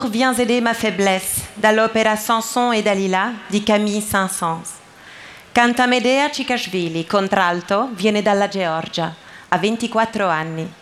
Viens aider ma faiblesse dall'opera Samson e Dalila di Camille Saint-Saëns. Canta Medea Cikashvili, contralto, viene dalla Georgia, ha 24 anni.